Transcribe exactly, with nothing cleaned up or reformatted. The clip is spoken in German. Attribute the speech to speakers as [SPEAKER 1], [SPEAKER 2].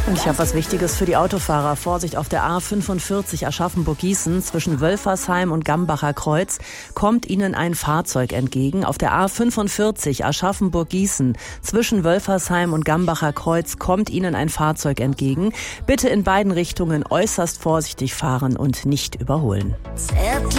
[SPEAKER 1] Und ich habe was Wichtiges für die Autofahrer. Vorsicht, auf der A fünfundvierzig Aschaffenburg-Gießen zwischen Wölfersheim und Gambacher Kreuz kommt Ihnen ein Fahrzeug entgegen. Auf der A fünfundvierzig Aschaffenburg-Gießen zwischen Wölfersheim und Gambacher Kreuz kommt Ihnen ein Fahrzeug entgegen. Bitte in beiden Richtungen äußerst vorsichtig fahren und nicht überholen.